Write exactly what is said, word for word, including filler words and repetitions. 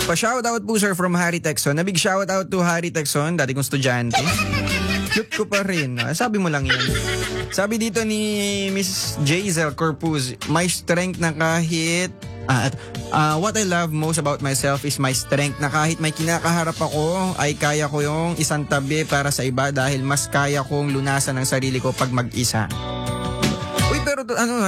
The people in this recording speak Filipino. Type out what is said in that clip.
Pa-shoutout po sir from Harry Texon. Na big shoutout to Harry Texon, dati kong estudyante. Cute ko pa rin. Ah, sabi mo lang yan. Sabi dito ni Miss Jazel Corpus, my strength na kahit... Ah, at, ah, what I love most about myself is my strength na kahit may kinakaharap ako ay kaya ko yung isang tabi para sa iba dahil mas kaya kong lunasan ang sarili ko pag mag-isa. Uy, pero to, ano